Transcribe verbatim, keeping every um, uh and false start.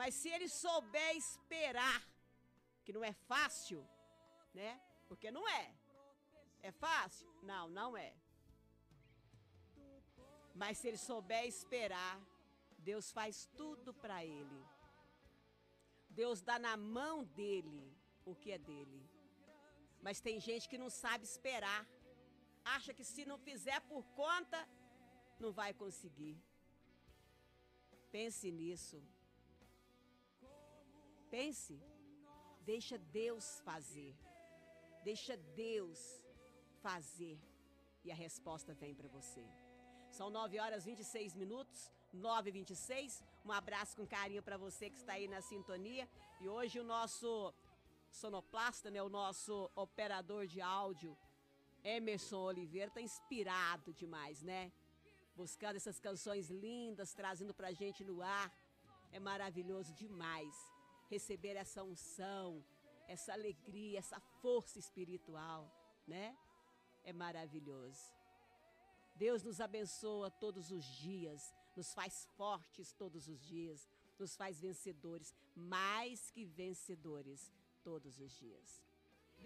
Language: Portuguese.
Mas se ele souber esperar, que não é fácil, né? Porque não é. É fácil? Não, não é. Mas se ele souber esperar, Deus faz tudo para ele. Deus dá na mão dele o que é dele. Mas tem gente que não sabe esperar. Acha que se não fizer por conta, não vai conseguir. Pense nisso. Pense. Deixa Deus fazer. Deixa Deus fazer. E a resposta vem para você. São nove horas e vinte e seis minutos, nove e vinte e seis. Um abraço com carinho para você que está aí na sintonia. E hoje o nosso sonoplasta, né, o nosso operador de áudio, Emerson Oliveira, tá inspirado demais, né? Buscando essas canções lindas, trazendo pra gente no ar. É maravilhoso demais receber essa unção, essa alegria, essa força espiritual, né? É maravilhoso. Deus nos abençoa todos os dias, nos faz fortes todos os dias, nos faz vencedores, mais que vencedores todos os dias.